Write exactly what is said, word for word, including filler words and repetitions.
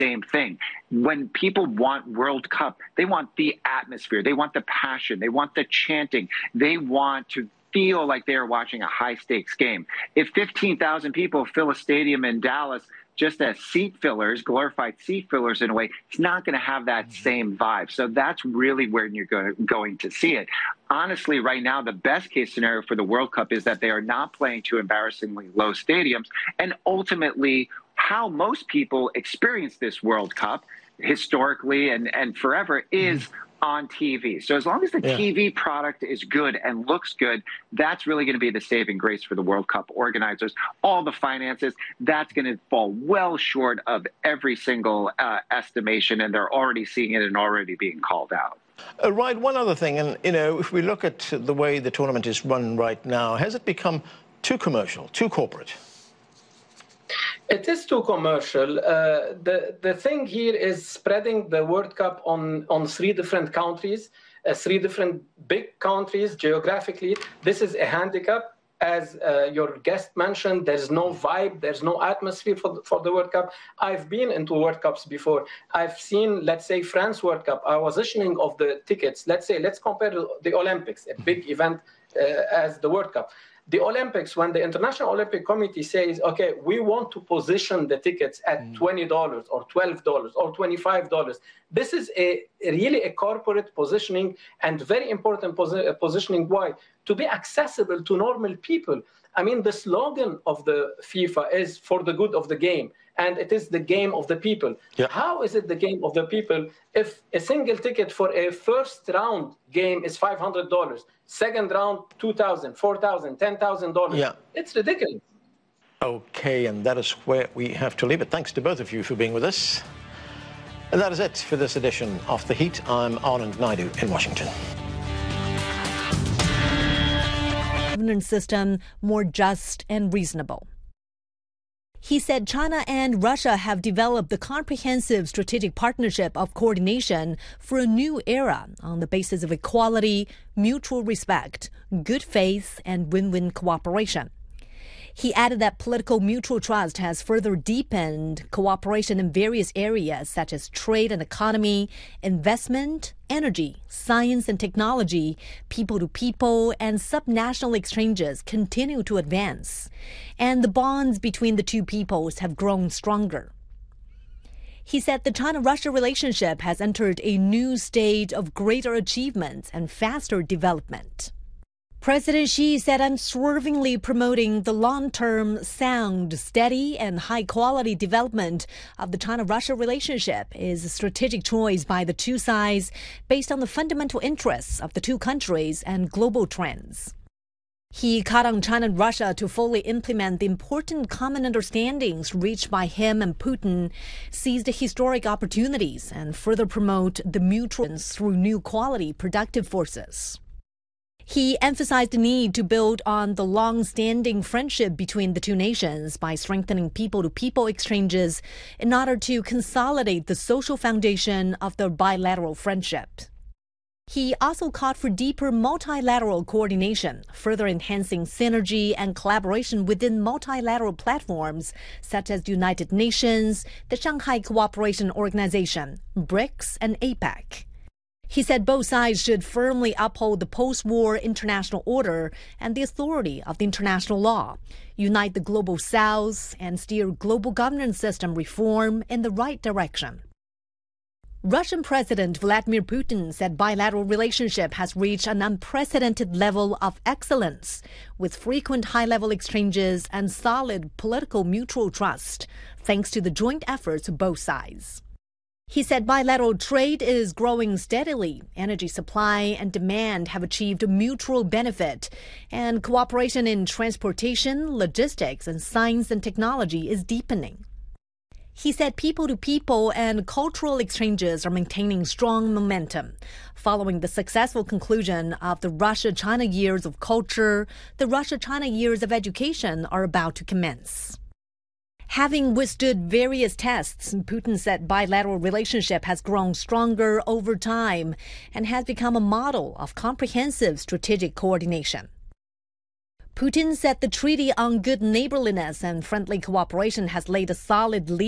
same thing. When people want World Cup, they want the atmosphere, they want the passion, they want the chanting, they want to feel like they're watching a high-stakes game. If fifteen thousand people fill a stadium in Dallas just as seat fillers, glorified seat fillers in a way, it's not going to have that same vibe. So that's really where you're go going to see it. Honestly, right now, the best case scenario for the World Cup is that they are not playing to embarrassingly low stadiums. And ultimately, how most people experience this World Cup historically and, and forever is on T V. So as long as the yeah. T V product is good and looks good, that's really going to be the saving grace for the World Cup organizers. All the finances, that's going to fall well short of every single uh, estimation, and they're already seeing it and already being called out. Uh, right, one other thing, and you know, if we look at the way the tournament is run right now, has it become too commercial, too corporate? It is too commercial. Uh, the, the thing here is spreading the World Cup on, on three different countries, uh, three different big countries geographically. This is a handicap. As uh, your guest mentioned, there's no vibe, there's no atmosphere for the, for the World Cup. I've been into World Cups before. I've seen, let's say, France World Cup, our positioning of the tickets. Let's say, let's compare the Olympics, a big event uh, as the World Cup. The Olympics, when the International Olympic Committee says, okay, we want to position the tickets at twenty dollars or twelve dollars or twenty-five dollars, this is a really a corporate positioning and very important posi positioning. Why? To be accessible to normal people. I mean, the slogan of the FIFA is for the good of the game, and it is the game of the people. Yeah. How is it the game of the people if a single ticket for a first round game is five hundred dollars, second round two thousand dollars, four thousand dollars, ten thousand dollars? Yeah. It's ridiculous. Okay, and that is where we have to leave it. Thanks to both of you for being with us. And that is it for this edition of The Heat. I'm Anand Naidu in Washington. Governance system more just and reasonable. He said China and Russia have developed the comprehensive strategic partnership of coordination for a new era on the basis of equality, mutual respect, good faith, and win-win cooperation. He added that political mutual trust has further deepened cooperation in various areas such as trade and economy, investment, energy, science and technology, people-to-people, and subnational exchanges continue to advance. And the bonds between the two peoples have grown stronger. He said the China-Russia relationship has entered a new stage of greater achievements and faster development. President Xi said unswervingly promoting the long-term, sound, steady, and high-quality development of the China-Russia relationship is a strategic choice by the two sides based on the fundamental interests of the two countries and global trends. He called on China and Russia to fully implement the important common understandings reached by him and Putin, seize the historic opportunities, and further promote the mutual through new quality productive forces. He emphasized the need to build on the long-standing friendship between the two nations by strengthening people-to-people exchanges in order to consolidate the social foundation of the bilateral friendship. He also called for deeper multilateral coordination, further enhancing synergy and collaboration within multilateral platforms such as the United Nations, the Shanghai Cooperation Organization, BRICS, and APEC. He said both sides should firmly uphold the post-war international order and the authority of the international law, unite the global south, and steer global governance system reform in the right direction. Russian President Vladimir Putin said bilateral relationship has reached an unprecedented level of excellence, with frequent high-level exchanges and solid political mutual trust, thanks to the joint efforts of both sides. He said bilateral trade is growing steadily, energy supply and demand have achieved mutual benefit, and cooperation in transportation, logistics, and science and technology is deepening. He said people-to-people and cultural exchanges are maintaining strong momentum. Following the successful conclusion of the Russia-China Years of Culture, the Russia-China Years of Education are about to commence. Having withstood various tests, Putin said bilateral relationship has grown stronger over time and has become a model of comprehensive strategic coordination. Putin said the Treaty on Good Neighborliness and Friendly Cooperation has laid a solid lead